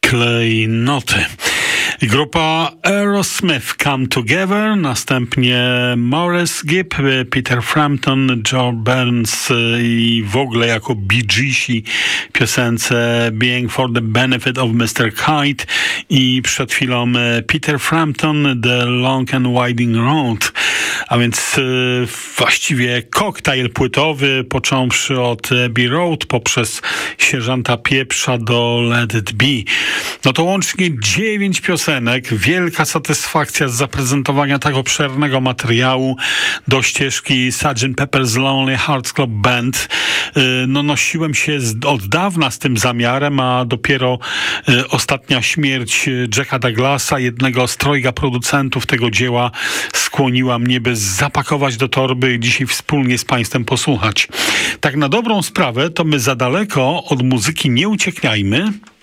klejnoty. Grupa Aerosmith Come Together, następnie Maurice Gibb, Peter Frampton, Joe Burns i w ogóle jako Bee Geesi piosence Being for the Benefit of Mr. Kite i przed chwilą Peter Frampton, The Long and Winding Road. A więc właściwie koktajl płytowy, począwszy od Abbey Road poprzez Sierżanta Pieprza do Let It Be. No to łącznie 9 piosenek. Wielka satysfakcja z zaprezentowania tak obszernego materiału do ścieżki Sgt. Pepper's Lonely Hearts Club Band. No nosiłem się od dawna z tym zamiarem, a dopiero ostatnia śmierć Jacka Douglasa, jednego z trojga producentów tego dzieła, skłoniła mnie, by zapakować do torby i dzisiaj wspólnie z Państwem posłuchać. Tak na dobrą sprawę, to my za daleko od muzyki nie uciekniajmy.